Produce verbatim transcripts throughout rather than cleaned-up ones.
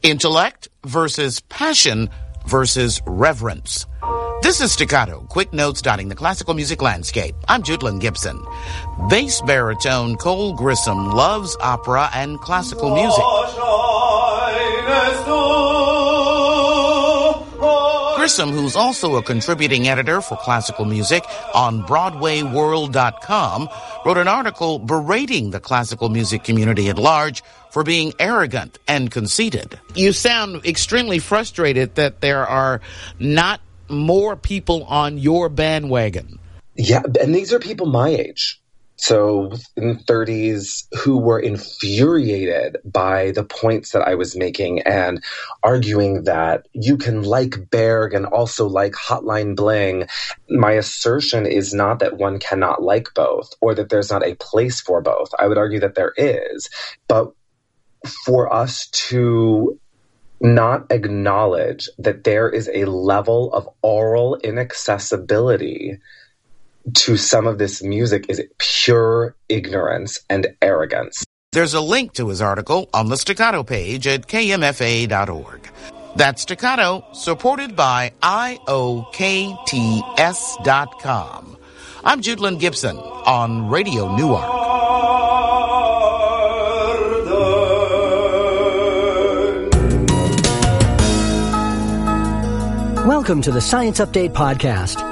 Intellect versus passion versus reverence. This is Staccato, quick notes dotting the classical music landscape. I'm Judlin Gibson. Bass baritone Cole Grissom loves opera and classical music. Grissom, who's also a contributing editor for classical music on Broadway World dot com, wrote an article berating the classical music community at large for being arrogant and conceited. You sound extremely frustrated that there are not more people on your bandwagon. Yeah, and these are people my age. So in the thirties, who were infuriated by the points that I was making and arguing that you can like Berg and also like Hotline Bling. My assertion is not that one cannot like both or that there's not a place for both. I would argue that there is. But for us to not acknowledge that there is a level of oral inaccessibility to some of this music is pure ignorance and arrogance. There's a link to his article on the Staccato page at K M F A dot org. That's Staccato, supported by I O K T S dot com. I'm Judlin Gibson on Radio Newark. Welcome to the Science Update Podcast.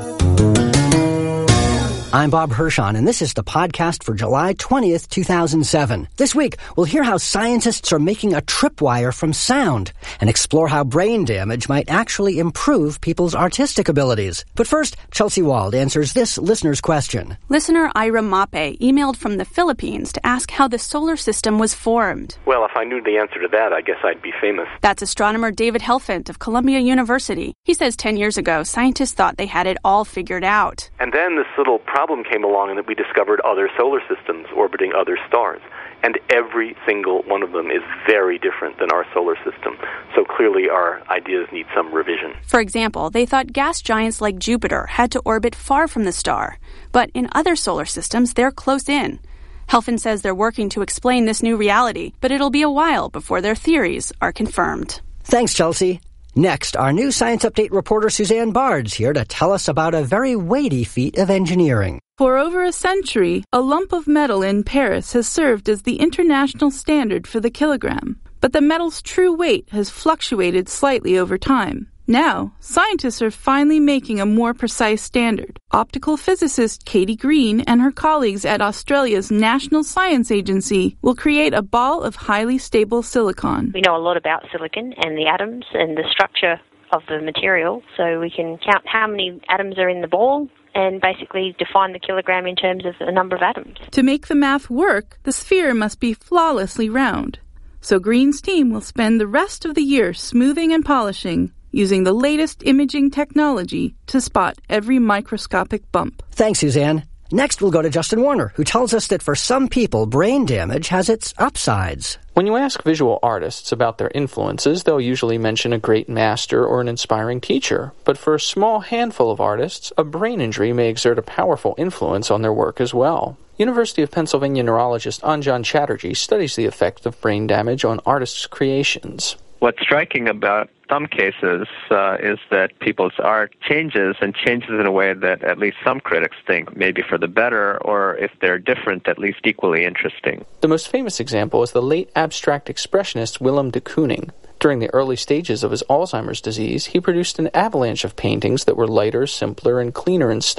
I'm Bob Hirschon, and this is the podcast for July twentieth, two thousand seven. This week, we'll hear how scientists are making a tripwire from sound and explore how brain damage might actually improve people's artistic abilities. But first, Chelsea Wald answers this listener's question. Listener Ira Mape emailed from the Philippines to ask how the solar system was formed. Well, if I knew the answer to that, I guess I'd be famous. That's astronomer David Helfand of Columbia University. He says ten years ago, scientists thought they had it all figured out. And then this little problem came along and that we discovered other solar systems orbiting other stars. And every single one of them is very different than our solar system. So clearly our ideas need some revision. For example, they thought gas giants like Jupiter had to orbit far from the star. But in other solar systems, they're close in. Helfand says they're working to explain this new reality, but it'll be a while before their theories are confirmed. Thanks, Chelsea. Next, our new Science Update reporter Suzanne Bard's here to tell us about a very weighty feat of engineering. For over a century, a lump of metal in Paris has served as the international standard for the kilogram. But the metal's true weight has fluctuated slightly over time. Now, scientists are finally making a more precise standard. Optical physicist Katie Green and her colleagues at Australia's National Science Agency will create a ball of highly stable silicon. We know a lot about silicon and the atoms and the structure of the material, so we can count how many atoms are in the ball and basically define the kilogram in terms of the number of atoms. To make the math work, the sphere must be flawlessly round. So Green's team will spend the rest of the year smoothing and polishing, using the latest imaging technology to spot every microscopic bump. Thanks, Suzanne. Next, we'll go to Justin Warner, who tells us that for some people, brain damage has its upsides. When you ask visual artists about their influences, they'll usually mention a great master or an inspiring teacher. But for a small handful of artists, a brain injury may exert a powerful influence on their work as well. University of Pennsylvania neurologist Anjan Chatterjee studies the effect of brain damage on artists' creations. What's striking about some cases uh, is that people's art changes and changes in a way that at least some critics think maybe for the better, or if they're different, at least equally interesting. The most famous example is the late abstract expressionist Willem de Kooning. During the early stages of his Alzheimer's disease, he produced an avalanche of paintings that were lighter, simpler, and cleaner in style.